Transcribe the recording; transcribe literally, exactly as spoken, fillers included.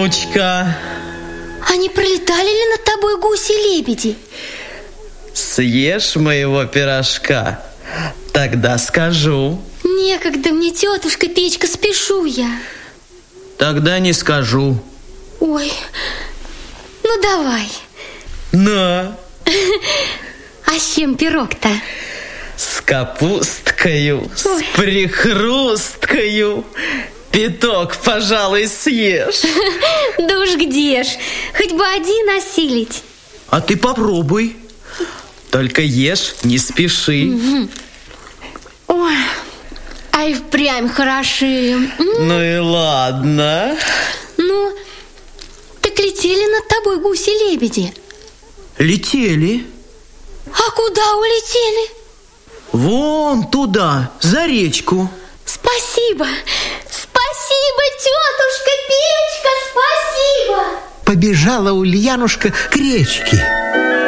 внучка. А не пролетали ли над тобой гуси-лебеди? Съешь моего пирожка, тогда скажу. Некогда мне, тетушка Печка, спешу я. Тогда не скажу. Ой, ну давай. На. А с чем пирог-то? С капусткою, с Ой. прихрусткою. Пяток, пожалуй, съешь. Да уж где ж, хоть бы один осилить. А ты попробуй. Только ешь, не спеши. Угу. Ой, а и впрямь хороши. М? Ну и ладно. Ну, так летели над тобой гуси-лебеди? Летели. А куда улетели? Вон туда, за речку. Спасибо, спасибо, тетушка Печка, спасибо. Побежала Ульянушка к речке.